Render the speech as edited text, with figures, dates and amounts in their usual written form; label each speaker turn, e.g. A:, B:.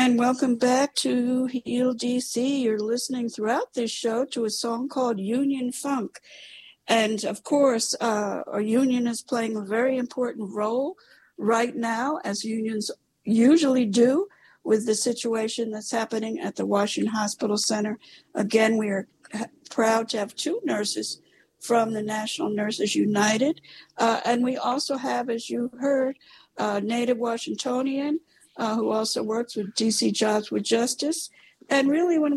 A: And welcome back to Heal DC. You're listening throughout this show to a song called Union Funk. And of course, our union is playing a very important role right now, as unions usually do, with the situation that's happening at the Washington Hospital Center. Again, we are proud to have two nurses from the National Nurses United. And we also have, as you heard, Native Washingtonian, who also works with DC Jobs with Justice. And really, when